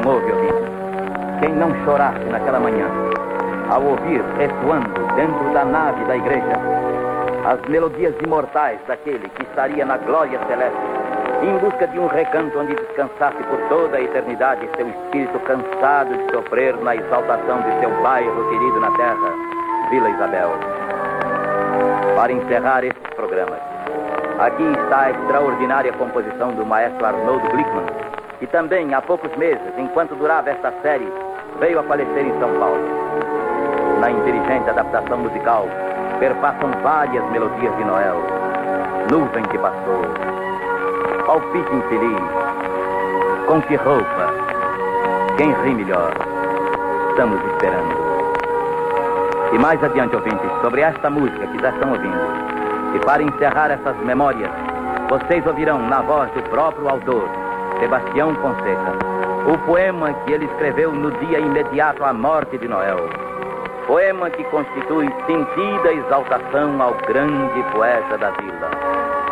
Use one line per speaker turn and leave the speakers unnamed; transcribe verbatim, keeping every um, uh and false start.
houve, ouvinte, quem não chorasse naquela manhã, ao ouvir ressoando dentro da nave da igreja as melodias imortais daquele que estaria na glória celeste, em busca de um recanto onde descansasse por toda a eternidade seu espírito cansado de sofrer na exaltação de seu bairro querido na terra, Vila Isabel. Para encerrar estes programas, aqui está a extraordinária composição do maestro Arnoldo Glickman, que também há poucos meses, enquanto durava esta série, veio a falecer em São Paulo. Na inteligente adaptação musical, perpassam várias melodias de Noel. Nuvem que passou, palpite infeliz, com que roupa, quem ri melhor, estamos esperando. E mais adiante, ouvintes, sobre esta música que já estão ouvindo, e para encerrar essas memórias, vocês ouvirão na voz do próprio autor, Sebastião Fonseca, o poema que ele escreveu no dia imediato à morte de Noel. Poema que constitui sentida exaltação ao grande poeta da vila.